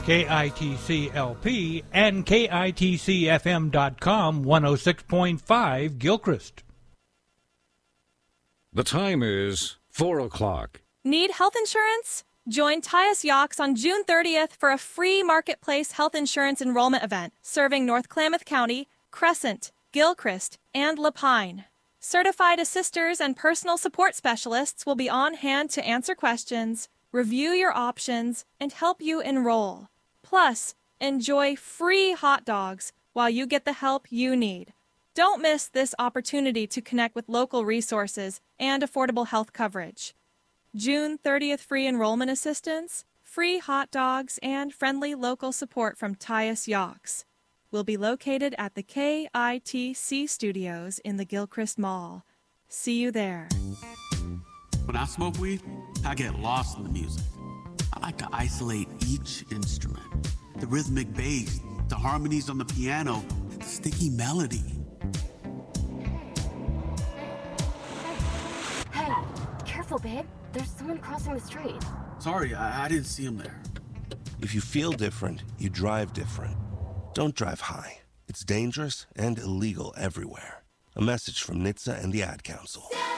KITC-LP and KITCFM.com 106.5 Gilchrist. The time is 4 o'clock. Need health insurance? Join Tyus Yachts on June 30th for a free marketplace health insurance enrollment event serving North Klamath County, Crescent, Gilchrist, and Lapine. Certified assisters and personal support specialists will be on hand to answer questions, review your options, and help you enroll. Plus, enjoy free hot dogs while you get the help you need. Don't miss this opportunity to connect with local resources and affordable health coverage. June 30th free enrollment assistance, free hot dogs, and friendly local support from Tyus Yachts. Will be located at the KITC Studios in the Gilchrist Mall. See you there. When I smoke weed, I get lost in the music. I like to isolate each instrument. The rhythmic bass, the harmonies on the piano, the sticky melody. Hey, careful, babe. There's someone crossing the street. Sorry, I didn't see him there. If you feel different, you drive different. Don't drive high. It's dangerous and illegal everywhere. A message from NHTSA and the Ad Council.